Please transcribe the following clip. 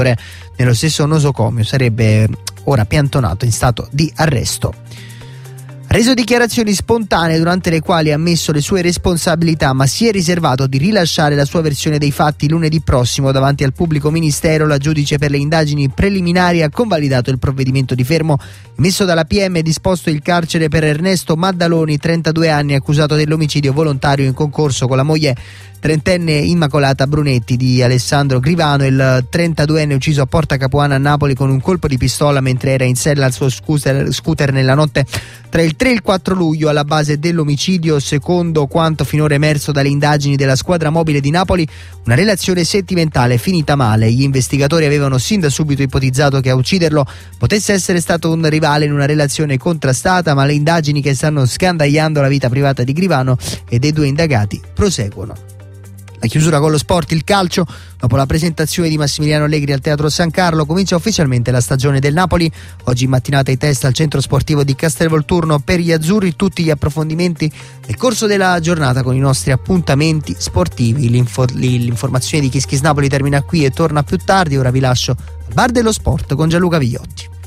nello stesso nosocomio sarebbe ora piantonato in stato di arresto. Ha reso dichiarazioni spontanee durante le quali ha ammesso le sue responsabilità, ma si è riservato di rilasciare la sua versione dei fatti lunedì prossimo davanti al pubblico ministero. La giudice per le indagini preliminari ha convalidato il provvedimento di fermo emesso dalla PM e disposto il carcere per Ernesto Maddaloni, 32 anni, accusato dell'omicidio volontario in concorso con la moglie trentenne Immacolata Brunetti di Alessandro Grivano, il 32enne ucciso a Porta Capuana a Napoli con un colpo di pistola mentre era in sella al suo scooter nella notte tra il 3 e il 4 luglio alla base dell'omicidio. Secondo quanto finora emerso dalle indagini della squadra mobile di Napoli, una relazione sentimentale finita male. Gli investigatori avevano sin da subito ipotizzato che a ucciderlo potesse essere stato un rivale in una relazione contrastata, ma le indagini che stanno scandagliando la vita privata di Grivano e dei due indagati proseguono. La chiusura con lo sport, il calcio. Dopo la presentazione di Massimiliano Allegri al Teatro San Carlo comincia ufficialmente la stagione del Napoli. Oggi in mattinata i test al centro sportivo di Castelvolturno per gli azzurri. Tutti gli approfondimenti nel corso della giornata con i nostri appuntamenti sportivi. L'informazione di Kiss Kiss Napoli termina qui e torna più tardi. Ora vi lascio al Bar dello Sport con Gianluca Vigliotti.